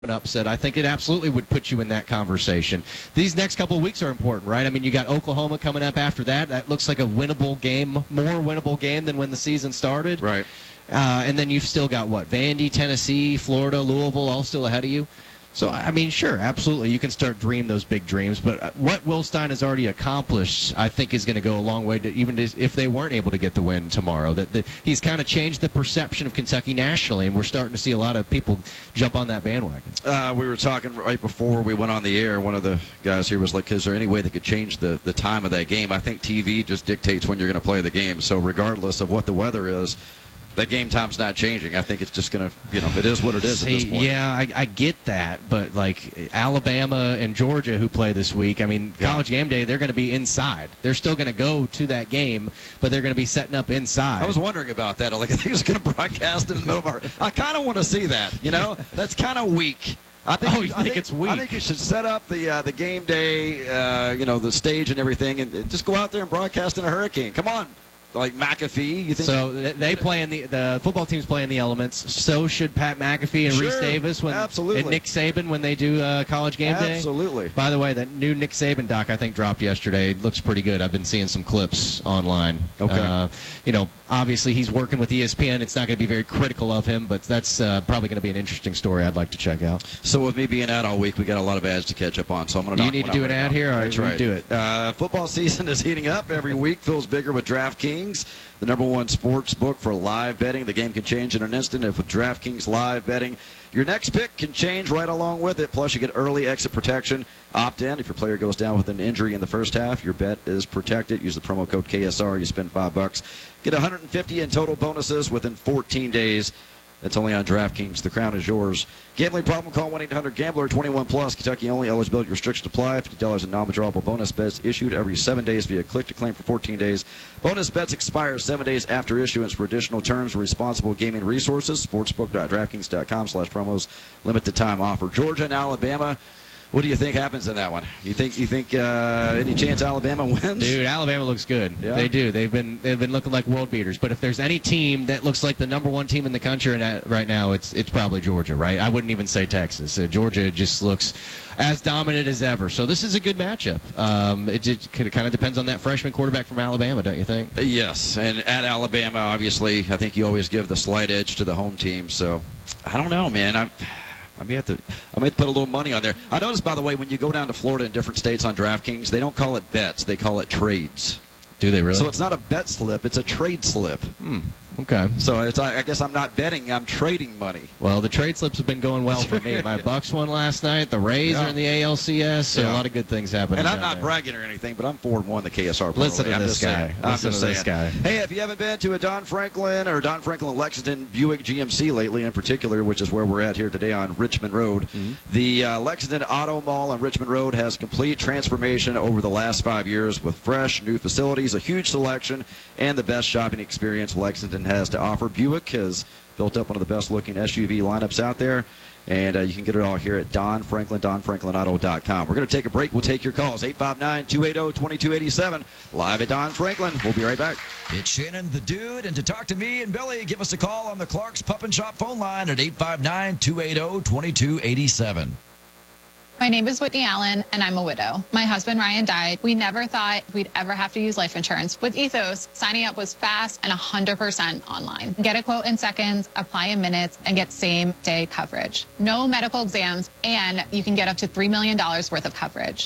upset, I think it absolutely would put you in that conversation. These next couple of weeks are important, right? I mean, you got Oklahoma coming up after that. That looks like a winnable game, more winnable game than when the season started. Right. And then you've still got, Vandy, Tennessee, Florida, Louisville, all still ahead of you. So, I mean, sure, absolutely, you can start dream those big dreams. But what Will Stein has already accomplished, I think, is going to go a long way, to even if they weren't able to get the win tomorrow. He's kind of changed the perception of Kentucky nationally, and we're starting to see a lot of people jump on that bandwagon. We were talking right before we went on the air. One of the guys here was like, is there any way they could change the time of that game? I think TV just dictates when you're going to play the game. So regardless of what the weather is, that game time's not changing. I think it's just going to, it is what it is at this point. Yeah, I get that. But, Alabama and Georgia who play this week, I mean, College Game Day, they're going to be inside. They're still going to go to that game, but they're going to be setting up inside. I was wondering about that. I think it's going to broadcast in the middle of our... I kind of want to see that, That's kind of weak. I think it's weak. I think you should set up the game day, the stage and everything, and just go out there and broadcast in a hurricane. Come on. Like McAfee, you think? So they play in the football teams play in the elements. So should Pat McAfee and Reese Davis and Nick Saban when they do College Game Day. Absolutely. By the way, that new Nick Saban doc I think dropped yesterday. It looks pretty good. I've been seeing some clips online. Okay. Obviously he's working with ESPN. It's not going to be very critical of him, but that's probably going to be an interesting story I'd like to check out. So with me being out all week, we got a lot of ads to catch up on. So I'm going to. You need to do an ad here. All right, that's right. Do it. Football season is heating up. Every week feels bigger with DraftKings, the #1 sports book for live betting. The game can change in an instant if with DraftKings live betting. Your next pick can change right along with it. Plus, you get early exit protection. Opt in. If your player goes down with an injury in the first half, your bet is protected. Use the promo code KSR. You spend $5. Get $150 in total bonuses within 14 days. That's only on DraftKings. The crown is yours. Gambling problem? Call 1-800-GAMBLER. 21 plus. Kentucky only. Eligibility restrictions apply. $50 in non-withdrawable bonus bets issued every 7 days via click to claim for 14 days. Bonus bets expire 7 days after issuance. For additional terms, responsible gaming resources. Sportsbook.draftkings.com/promos. Limited time offer. Georgia and Alabama. What do you think happens in that one? You think any chance Alabama wins? Dude, Alabama looks good. Yeah. They do. They've been looking like world beaters. But if there's any team that looks like the #1 team in the country right now, it's probably Georgia, right? I wouldn't even say Texas. Georgia just looks as dominant as ever. So this is a good matchup. It kind of depends on that freshman quarterback from Alabama, don't you think? Yes, and at Alabama, obviously, I think you always give the slight edge to the home team. So I don't know, man. I may have to put a little money on there. I noticed, by the way, when you go down to Florida and different states on DraftKings, they don't call it bets. They call it trades. Do they really? So it's not a bet slip. It's a trade slip. Okay. So I guess I'm not betting. I'm trading money. Well, the trade slips have been going well for me. My Bucks won last night. The Rays are in the ALCS. So a lot of good things happening. And I'm not bragging or anything, but I'm 4-1 the KSR. Listen to this guy. Listen to this guy. Hey, if you haven't been to a Don Franklin Lexington Buick GMC lately in particular, which is where we're at here today on Richmond Road, the Lexington Auto Mall on Richmond Road has complete transformation over the last 5 years with fresh new facilities, a huge selection, and the best shopping experience Lexington has to offer. Buick has built up one of the best looking SUV lineups out there, and you can get it all here at DonFranklinAuto.com. We're going to take a break. We'll take your calls. 859-280-2287 live at Don Franklin. We'll be right back. It's Shannon the Dude, and to talk to me and Billy, give us a call on the Clark's Pup and Shop phone line at 859-280-2287. My name is Whitney Allen, and I'm a widow. My husband, Ryan, died. We never thought we'd ever have to use life insurance. With Ethos, signing up was fast and 100% online. Get a quote in seconds, apply in minutes, and get same-day coverage. No medical exams, and you can get up to $3 million worth of coverage.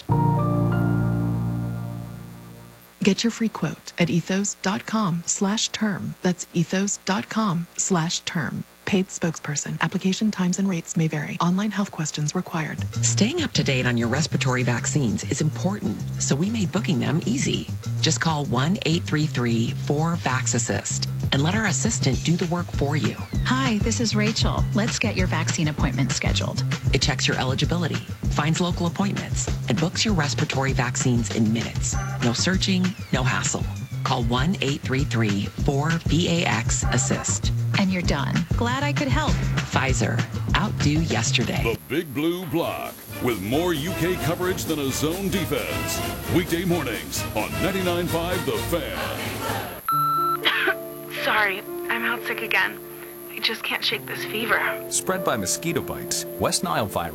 Get your free quote at ethos.com/term. That's ethos.com/term. Paid spokesperson. Application times and rates may vary. Online health questions required. Staying up to date on your respiratory vaccines is important, so we made booking them easy. Just call 1-833-4-VAX-ASSIST and let our assistant do the work for you. Hi, this is Rachel. Let's get your vaccine appointment scheduled. It checks your eligibility, finds local appointments, and books your respiratory vaccines in minutes. No searching, no hassle. Call 1-833-4-VAX-ASSIST. And you're done. Glad I could help. Pfizer. Outdo yesterday. The Big Blue Block with more UK coverage than a zone defense. Weekday mornings on 99.5 The Fan. Sorry, I'm out sick again. I just can't shake this fever. Spread by mosquito bites. West Nile virus